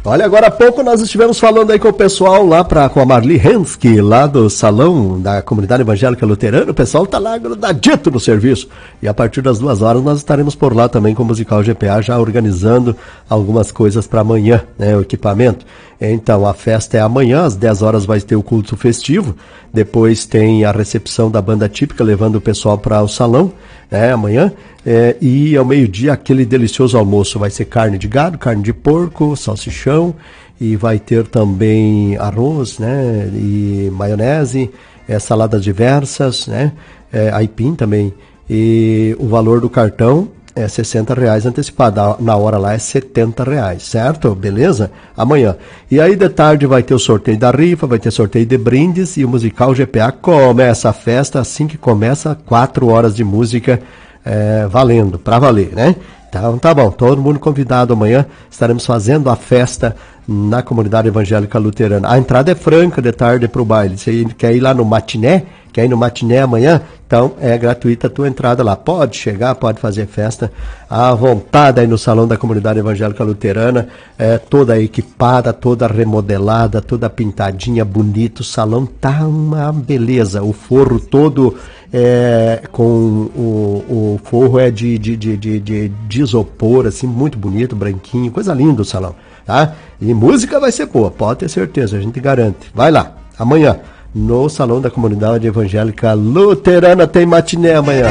Olha, agora há pouco nós estivemos falando aí com o pessoal lá com a Marli Hensky, lá do salão da Comunidade Evangélica Luterana. O pessoal tá lá grudadito no serviço. E a partir das 2h nós estaremos por lá também com o Musical GPA, já organizando algumas coisas para amanhã, né, o equipamento. Então, a festa é amanhã, às 10h vai ter o culto festivo. Depois tem a recepção da banda típica, levando o pessoal para o salão, né, amanhã. E ao meio-dia, aquele delicioso almoço. Vai ser carne de gado, carne de porco, salsichão. E vai ter também arroz, né, e maionese, saladas diversas, né, aipim também. E o valor do cartão é R$60 antecipado, na hora lá é R$70, certo? Beleza? Amanhã. E aí de tarde vai ter o sorteio da rifa, vai ter sorteio de brindes e o Musical GPA começa a festa assim que começa, 4 horas de música valendo, pra valer, né? Então tá bom, todo mundo convidado amanhã, estaremos fazendo a festa na Comunidade Evangélica Luterana. A entrada é franca de tarde pro baile. Você quer ir lá no matiné? Quer ir no matiné amanhã? Então é gratuita a tua entrada lá. Pode chegar, pode fazer festa à vontade aí no Salão da Comunidade Evangélica Luterana, toda equipada, toda remodelada, toda pintadinha, bonito. O salão tá uma beleza. O forro todo com o forro de isopor, assim, muito bonito, branquinho, coisa linda o salão, tá? E música vai ser boa, pode ter certeza, a gente garante. Vai lá, amanhã, no Salão da Comunidade Evangélica Luterana, tem matiné amanhã.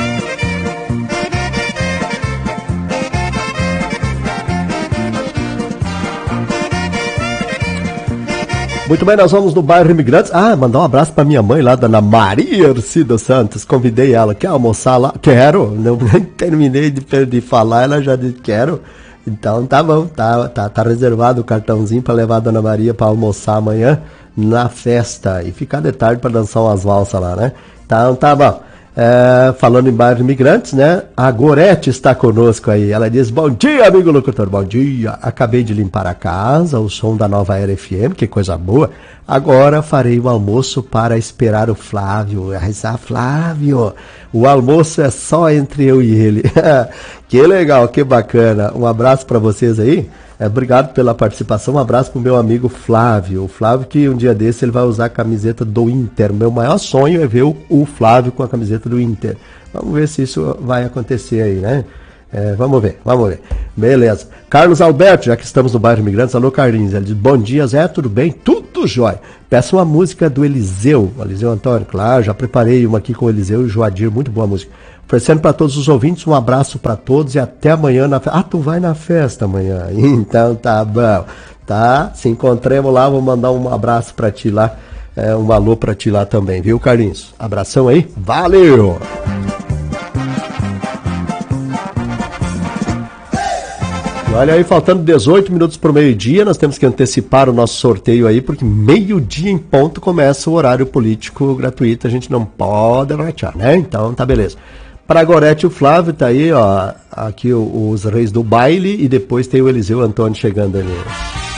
Muito bem, nós vamos no bairro Imigrantes. Mandar um abraço pra minha mãe lá, dona Maria Ercida Santos. Convidei ela, quer almoçar lá? Quero, não terminei de falar, ela já disse quero. Então tá bom, tá reservado o cartãozinho pra levar a dona Maria pra almoçar amanhã na festa. E ficar de tarde pra dançar umas valsas lá, né? Então tá bom. Falando em bairro Imigrantes, né? A Gorete está conosco aí. Ela diz: bom dia, amigo locutor, bom dia. Acabei de limpar a casa, o som da Nova Era FM, que coisa boa. Agora farei o almoço para esperar o Flávio. Flávio, o almoço é só entre eu e ele. Que legal, que bacana. Um abraço para vocês aí. Obrigado pela participação, um abraço pro meu amigo Flávio. O Flávio que um dia desse ele vai usar a camiseta do Inter. Meu maior sonho é ver o Flávio com a camiseta do Inter. Vamos ver se isso vai acontecer aí, né? Vamos ver. Beleza. Carlos Alberto, já que estamos no bairro Imigrantes, alô Carlinhos, ele diz: bom dia, Zé, tudo bem? Tudo jóia. Peço uma música do Eliseu Antônio, claro, já preparei uma aqui com o Eliseu e o Joadir, muito boa música. Oferecendo para todos os ouvintes, um abraço para todos e até amanhã na festa. Tu vai na festa amanhã? Então tá bom. Tá? Se encontremos lá, vou mandar um abraço para ti lá, um alô para ti lá também, viu, Carlinhos? Abração aí, valeu! Olha aí, faltando 18 minutos para o meio-dia, nós temos que antecipar o nosso sorteio aí, porque meio-dia em ponto começa o horário político gratuito, a gente não pode ratear, né? Então tá beleza. Para a Gorete, o Flávio tá aí, ó, aqui os reis do baile, e depois tem o Eliseu Antônio chegando ali.